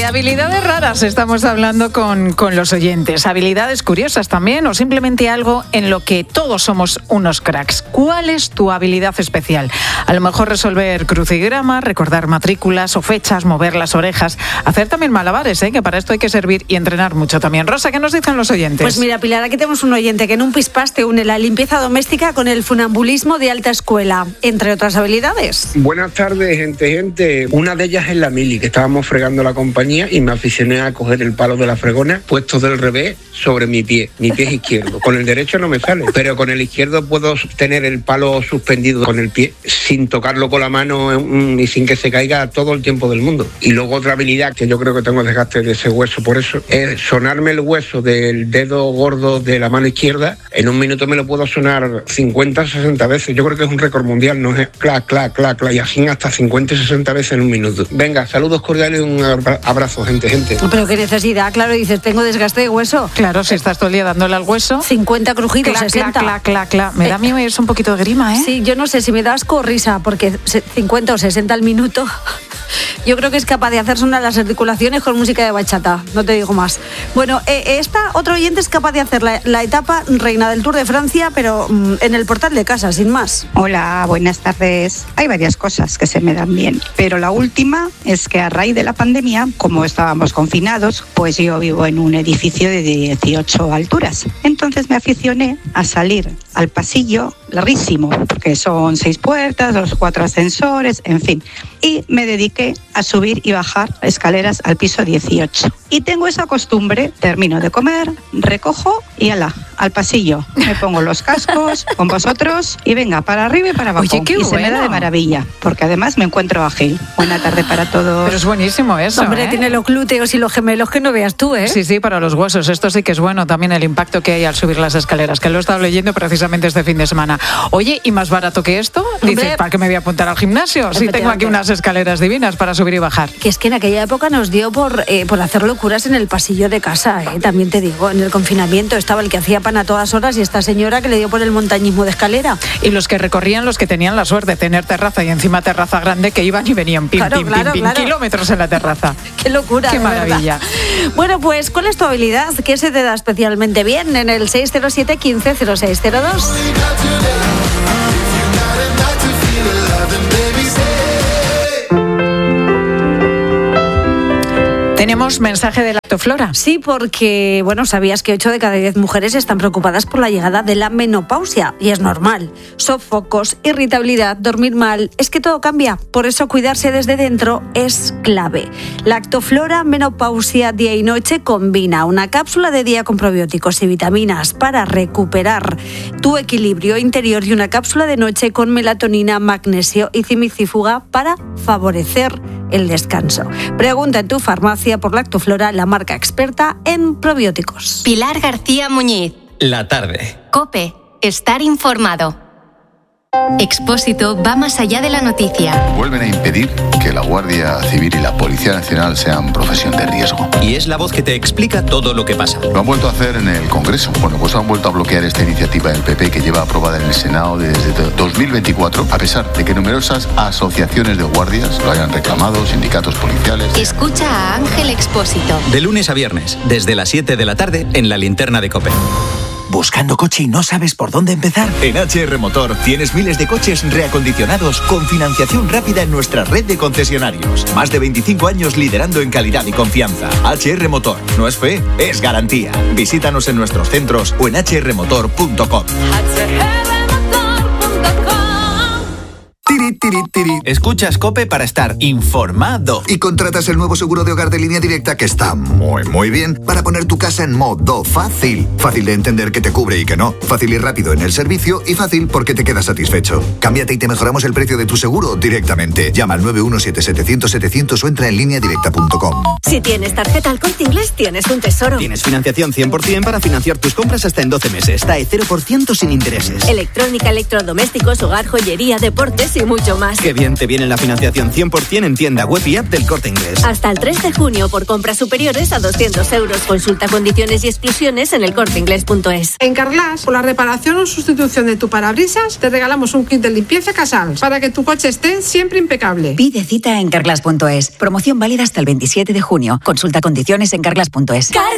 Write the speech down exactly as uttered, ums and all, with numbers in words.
De habilidades raras estamos hablando con, con los oyentes. Habilidades curiosas también, o simplemente algo en lo que todos somos unos cracks. ¿Cuál es tu habilidad especial? A lo mejor resolver crucigramas, recordar matrículas o fechas, mover las orejas, hacer también malabares, ¿eh? Que para esto hay que servir y entrenar mucho también. Rosa, ¿qué nos dicen los oyentes? Pues mira, Pilar, aquí tenemos un oyente que en un pispaste une la limpieza doméstica con el funambulismo de alta escuela, entre otras habilidades. Buenas tardes, gente, gente. Una de ellas es la Mili, que estábamos fregando la compañía y me aficioné a coger el palo de la fregona puesto del revés sobre mi pie, mi pie izquierdo. Con el derecho no me sale, pero con el izquierdo puedo tener el palo suspendido con el pie sin tocarlo con la mano y sin que se caiga todo el tiempo del mundo. Y luego otra habilidad que yo creo que tengo desgaste de ese hueso, por eso es sonarme el hueso del dedo gordo de la mano izquierda. En un minuto me lo puedo sonar cincuenta, sesenta veces. Yo creo que es un récord mundial, no es clac, clac, clac, clac, y así hasta cincuenta y sesenta veces en un minuto. Venga, saludos cordiales y un abrazo, gente, gente. Pero qué necesidad, claro, dices, tengo desgaste de hueso. Claro, si estás todo el día dándole al hueso. cincuenta crujidos, clac, sesenta. Clac, clac, clac. Me da miedo eso un poquito de grima, ¿eh? Sí, yo no sé si me da asco o risa, porque cincuenta o sesenta al minuto. Yo creo que es capaz de hacer sonar las articulaciones con música de bachata, no te digo más. Bueno, eh, esta otro oyente es capaz de hacer la, la etapa reina del Tour de Francia, pero mmm, en el portal de casa, sin más. Hola, buenas tardes. Hay varias cosas que se me dan bien, pero la última es que a raíz de la pandemia, como estábamos confinados, pues yo vivo en un edificio de dieciocho alturas. Entonces me aficioné a salir al pasillo larguísimo, porque son seis puertas, los cuatro ascensores, en fin. Y me dediqué a subir y bajar escaleras al piso dieciocho. Y tengo esa costumbre, termino de comer, recojo y ala, al pasillo. Me pongo los cascos con vosotros y venga, para arriba y para abajo. Oye, qué y bueno. Se me da de maravilla, porque además me encuentro ágil. Buena tarde para todos. Pero es buenísimo eso, Hombre, ¿eh? tiene los glúteos y los gemelos que no veas tú, ¿eh? Sí, sí, para los huesos. Esto sí que es bueno, también el impacto que hay al subir las escaleras, que lo he estado leyendo precisamente este fin de semana. Oye, ¿y más barato que esto? Dices, Hombre, ¿para qué me voy a apuntar al gimnasio? Si tengo aquí unas escaleras divinas para subir y bajar. Que es que en aquella época nos dio por, eh, por hacer locuras en el pasillo de casa, ¿eh? También te digo, en el confinamiento estaba el que hacía pan a todas horas y esta señora que le dio por el montañismo de escalera. Y los que recorrían, los que tenían la suerte de tener terraza y encima terraza grande, que iban y venían pim, Claro, pim, claro, pim, pim, claro. kilómetros en la terraza. Qué locura, Qué de maravilla. verdad. Bueno, pues, ¿cuál es tu habilidad? ¿Qué se te da especialmente bien? En el seis cero siete, quince, cero seis cero dos. Tenemos mensaje de Lactoflora. Sí, porque, bueno, sabías que ocho de cada diez mujeres están preocupadas por la llegada de la menopausia, y es normal. Sofocos, irritabilidad, dormir mal, es que todo cambia. Por eso cuidarse desde dentro es clave. Lactoflora Menopausia Día y Noche combina una cápsula de día con probióticos y vitaminas para recuperar tu equilibrio interior y una cápsula de noche con melatonina, magnesio y cimicífuga para favorecer el descanso. Pregunta en tu farmacia por Lactoflora, la marca experta en probióticos. Pilar García Muñiz. La tarde. COPE. Estar informado. Expósito va más allá de la noticia. Vuelven a impedir que la Guardia Civil y la Policía Nacional sean profesión de riesgo. Y es la voz que te explica todo lo que pasa. Lo han vuelto a hacer en el Congreso. Bueno, pues han vuelto a bloquear esta iniciativa del P P que lleva aprobada en el Senado desde dos mil veinticuatro, a pesar de que numerosas asociaciones de guardias lo hayan reclamado, sindicatos policiales. Escucha a Ángel Expósito. De lunes a viernes, desde las siete de la tarde, en la linterna de COPE. ¿Buscando coche y no sabes por dónde empezar? En H R Motor tienes miles de coches reacondicionados con financiación rápida en nuestra red de concesionarios. Más de veinticinco años liderando en calidad y confianza. H R Motor. No es fe, es garantía. Visítanos en nuestros centros o en h r motor punto com. Tiri, tiri, tiri. Escuchas COPE para estar informado. Y contratas el nuevo seguro de hogar de Línea Directa que está muy, muy bien para poner tu casa en modo fácil. Fácil de entender que te cubre y que no. Fácil y rápido en el servicio y fácil porque te quedas satisfecho. Cámbiate y te mejoramos el precio de tu seguro directamente. Llama al nueve uno siete, setecientos, setecientos o entra en línea directa punto com. Si tienes tarjeta Al Corte Inglés, tienes un tesoro. Tienes financiación cien por ciento para financiar tus compras hasta en doce meses. T A E cero por ciento sin intereses. Electrónica, electrodomésticos, hogar, joyería, deportes y mucho más. Qué bien te viene la financiación cien por ciento en tienda web y app del Corte Inglés. Hasta el tres de junio por compras superiores a doscientos euros. Consulta condiciones y exclusiones en el corte inglés punto es. En Carglass, por la reparación o sustitución de tu parabrisas, te regalamos un kit de limpieza Casals para que tu coche esté siempre impecable. Pide cita en carglass punto es. Promoción válida hasta el veintisiete de junio. junio. Consulta condiciones en carglass punto es.